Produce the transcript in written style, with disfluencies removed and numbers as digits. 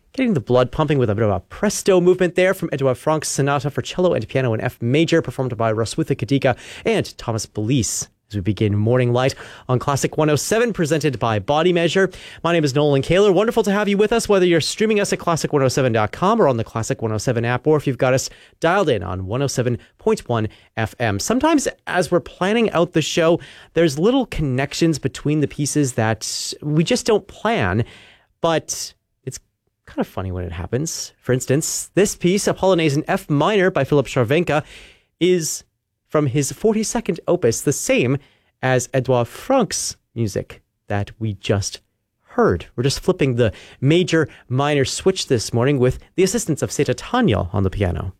Getting the blood pumping with a bit of a presto movement there from Edouard Franck's Sonata for Cello and Piano in F Major, performed by Roswitha Kadika and Thomas Belize. As we begin Morning Light on Classic 107, presented by Body Measure. My name is Nolan Kaler. Wonderful to have you with us, whether you're streaming us at classic107.com or on the Classic 107 app, or if you've got us dialed in on 107.1 FM. Sometimes as we're planning out the show, there's little connections between the pieces that we just don't plan, but it's kind of funny when it happens. For instance, this piece, a Polonaise in F minor by Philip Scharwenka, is from his 42nd opus, the same as Edouard Franck's music that we just heard. We're just flipping the major-minor switch this morning with the assistance of Seta Tanyel on the piano.